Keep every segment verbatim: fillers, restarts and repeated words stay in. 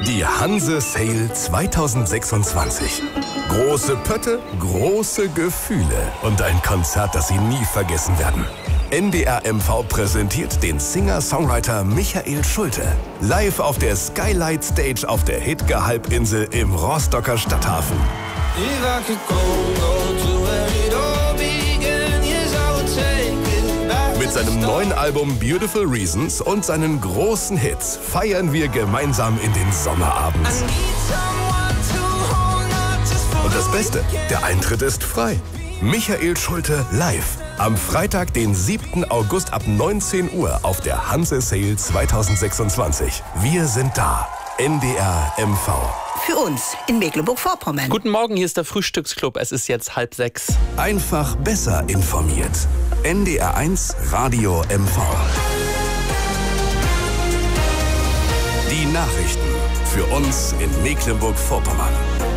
Die Hanse Sale zweitausendsechsundzwanzig. Große Pötte, große Gefühle und ein Konzert, das Sie nie vergessen werden. N D R M V präsentiert den Singer-Songwriter Michael Schulte. Live auf der Skylight Stage auf der Hidge-Halbinsel im Rostocker Stadthafen. Mit seinem neuen Album Beautiful Reasons und seinen großen Hits feiern wir gemeinsam in den Sommerabend. Und das Beste, der Eintritt ist frei. Michael Schulte live. Am Freitag, den siebten August ab neunzehn Uhr auf der Hanse Sale zweitausendsechsundzwanzig. Wir sind da. N D R M V. Für uns in Mecklenburg-Vorpommern. Guten Morgen, hier ist der Frühstücksclub. Es ist jetzt halb sechs. Einfach besser informiert. N D R eins Radio M V. Die Nachrichten für uns in Mecklenburg-Vorpommern.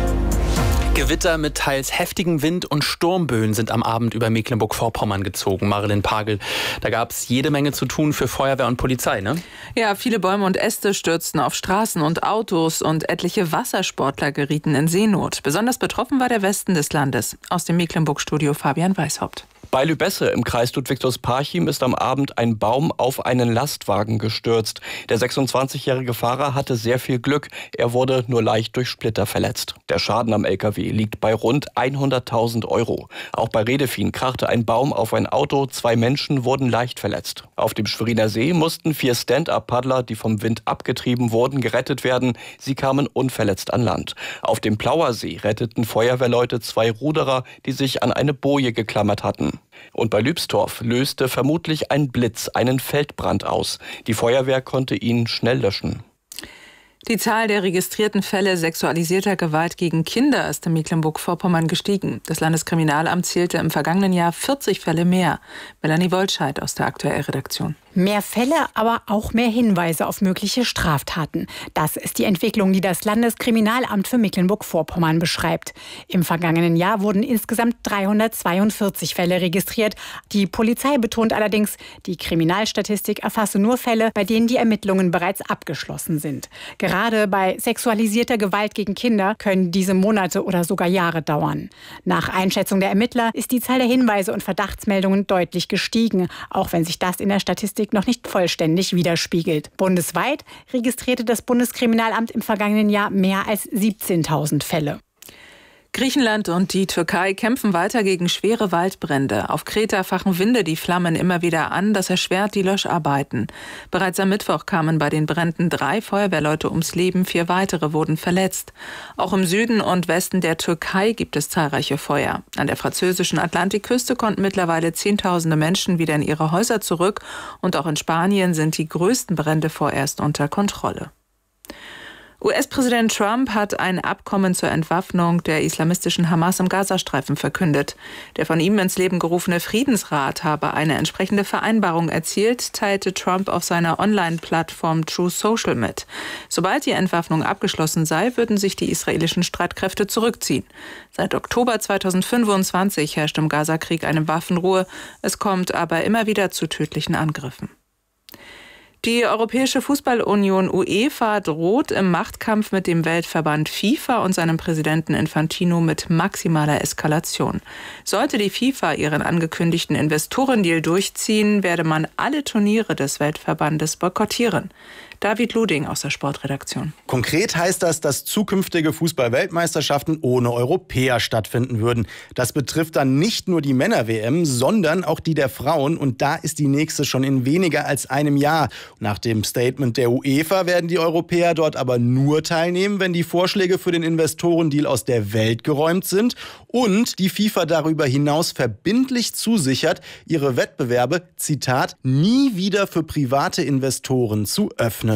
Gewitter mit teils heftigem Wind und Sturmböen sind am Abend über Mecklenburg-Vorpommern gezogen. Marilyn Pagel, da gab es jede Menge zu tun für Feuerwehr und Polizei, ne? Ja, viele Bäume und Äste stürzten auf Straßen und Autos und etliche Wassersportler gerieten in Seenot. Besonders betroffen war der Westen des Landes. Aus dem Mecklenburg-Studio Fabian Weishaupt. Bei Lübesse im Kreis Ludwigshaus-Parchim ist am Abend ein Baum auf einen Lastwagen gestürzt. Der sechsundzwanzigjährige Fahrer hatte sehr viel Glück. Er wurde nur leicht durch Splitter verletzt. Der Schaden am L K W liegt bei rund hunderttausend Euro. Auch bei Redefien krachte ein Baum auf ein Auto. Zwei Menschen wurden leicht verletzt. Auf dem Schweriner See mussten vier Stand-up-Paddler, die vom Wind abgetrieben wurden, gerettet werden. Sie kamen unverletzt an Land. Auf dem Plauer See retteten Feuerwehrleute zwei Ruderer, die sich an eine Boje geklammert hatten. Und bei Lübstorf löste vermutlich ein Blitz einen Feldbrand aus. Die Feuerwehr konnte ihn schnell löschen. Die Zahl der registrierten Fälle sexualisierter Gewalt gegen Kinder ist in Mecklenburg-Vorpommern gestiegen. Das Landeskriminalamt zählte im vergangenen Jahr vierzig Fälle mehr. Melanie Wollscheid aus der Aktuell-Redaktion. Mehr Fälle, aber auch mehr Hinweise auf mögliche Straftaten. Das ist die Entwicklung, die das Landeskriminalamt für Mecklenburg-Vorpommern beschreibt. Im vergangenen Jahr wurden insgesamt dreihundertzweiundvierzig Fälle registriert. Die Polizei betont allerdings, die Kriminalstatistik erfasse nur Fälle, bei denen die Ermittlungen bereits abgeschlossen sind. Gerade bei sexualisierter Gewalt gegen Kinder können diese Monate oder sogar Jahre dauern. Nach Einschätzung der Ermittler ist die Zahl der Hinweise und Verdachtsmeldungen deutlich gestiegen, auch wenn sich das in der Statistik noch nicht vollständig widerspiegelt. Bundesweit registrierte das Bundeskriminalamt im vergangenen Jahr mehr als siebzehntausend Fälle. Griechenland und die Türkei kämpfen weiter gegen schwere Waldbrände. Auf Kreta fachen Winde die Flammen immer wieder an. Das erschwert die Löscharbeiten. Bereits am Mittwoch kamen bei den Bränden drei Feuerwehrleute ums Leben. Vier weitere wurden verletzt. Auch im Süden und Westen der Türkei gibt es zahlreiche Feuer. An der französischen Atlantikküste konnten mittlerweile Zehntausende Menschen wieder in ihre Häuser zurück. Und auch in Spanien sind die größten Brände vorerst unter Kontrolle. U S-Präsident Trump hat ein Abkommen zur Entwaffnung der islamistischen Hamas im Gazastreifen verkündet. Der von ihm ins Leben gerufene Friedensrat habe eine entsprechende Vereinbarung erzielt, teilte Trump auf seiner Online-Plattform Truth Social mit. Sobald die Entwaffnung abgeschlossen sei, würden sich die israelischen Streitkräfte zurückziehen. Seit Oktober zweitausendfünfundzwanzig herrscht im Gazakrieg eine Waffenruhe. Es kommt aber immer wieder zu tödlichen Angriffen. Die Europäische Fußballunion UEFA droht im Machtkampf mit dem Weltverband FIFA und seinem Präsidenten Infantino mit maximaler Eskalation. Sollte die FIFA ihren angekündigten Investorendeal durchziehen, werde man alle Turniere des Weltverbandes boykottieren. David Luding aus der Sportredaktion. Konkret heißt das, dass zukünftige Fußball-Weltmeisterschaften ohne Europäer stattfinden würden. Das betrifft dann nicht nur die Männer-W M, sondern auch die der Frauen. Und da ist die nächste schon in weniger als einem Jahr. Nach dem Statement der UEFA werden die Europäer dort aber nur teilnehmen, wenn die Vorschläge für den Investorendeal aus der Welt geräumt sind und die FIFA darüber hinaus verbindlich zusichert, ihre Wettbewerbe, Zitat, nie wieder für private Investoren zu öffnen.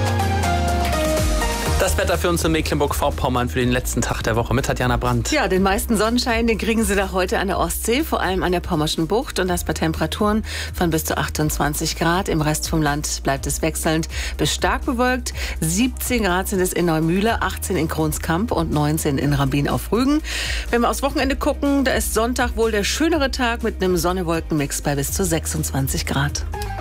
Das Wetter für uns in Mecklenburg-Vorpommern für den letzten Tag der Woche mit Tatjana Brandt. Ja, den meisten Sonnenschein, den kriegen Sie da heute an der Ostsee, vor allem an der Pommerschen Bucht. Und das bei Temperaturen von bis zu achtundzwanzig Grad. Im Rest vom Land bleibt es wechselnd bis stark bewölkt. siebzehn Grad sind es in Neumühle, achtzehn in Kronskamp und neunzehn in Rambin auf Rügen. Wenn wir aufs Wochenende gucken, da ist Sonntag wohl der schönere Tag mit einem Sonne-Wolken-Mix bei bis zu sechsundzwanzig Grad.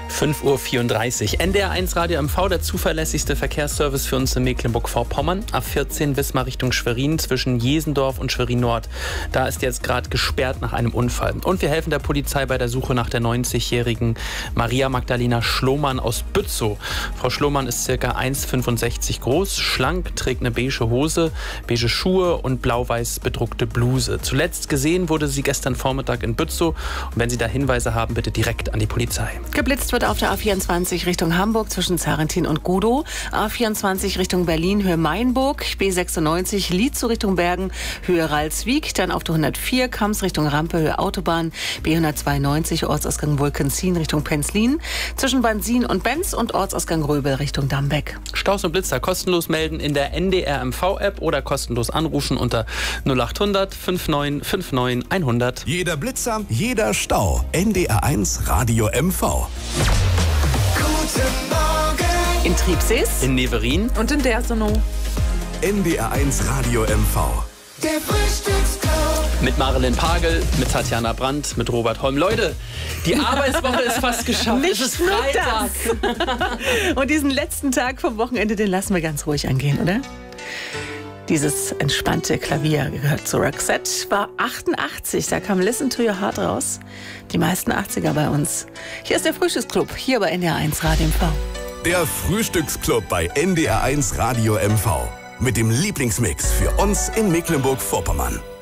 fünf Uhr vierunddreißig. N D R eins Radio M V, der zuverlässigste Verkehrsservice für uns in Mecklenburg-Vorpommern. A vierzehn Wismar Richtung Schwerin zwischen Jesendorf und Schwerin Nord. Da ist jetzt gerade gesperrt nach einem Unfall. Und wir helfen der Polizei bei der Suche nach der neunzigjährigen Maria Magdalena Schlohmann aus Bützow. Frau Schlohmann ist ca. eins Komma fünfundsechzig groß, schlank, trägt eine beige Hose, beige Schuhe und blau-weiß bedruckte Bluse. Zuletzt gesehen wurde sie gestern Vormittag in Bützow. Und wenn Sie da Hinweise haben, bitte direkt an die Polizei. Geblitzt wird auf der A vierundzwanzig Richtung Hamburg zwischen Zarentin und Gudow. A vierundzwanzig Richtung Berlin, Höhe Mainburg. B sechsundneunzig Lietzow Richtung Bergen, Höhe Ralswiek. Dann auf der hundertvier Kams Richtung Rampe, Höhe Autobahn. B hundertzweiundneunzig Ortsausgang Wolkenzin Richtung Penzlin. Zwischen Bansin und Benz und Ortsausgang Röbel Richtung Dambeck. Staus und Blitzer kostenlos melden in der N D R M V-App oder kostenlos anrufen unter null achthundert fünfundneunzig neunundfünfzig hundert. Jeder Blitzer, jeder Stau. N D R eins Radio M V. Guten Morgen. In Triebsees, In Neverin Und in Dersonow. N D R eins Radio M V. Der Frühstücksclub. mit Marilyn Pagel, mit Tatjana Brandt, mit Robert Holm. Leute, die Arbeitswoche ist fast geschafft. Nicht es ist nur Freitag. das. Und diesen letzten Tag vom Wochenende, den lassen wir ganz ruhig angehen, oder? Dieses entspannte Klavier gehört zu Roxette, war achtundachtzig, da kam Listen to Your Heart raus. Die meisten achtziger bei uns. Hier ist der Frühstücksclub, hier bei N D R eins Radio M V. Der Frühstücksclub bei N D R eins Radio M V. Mit dem Lieblingsmix für uns in Mecklenburg-Vorpommern.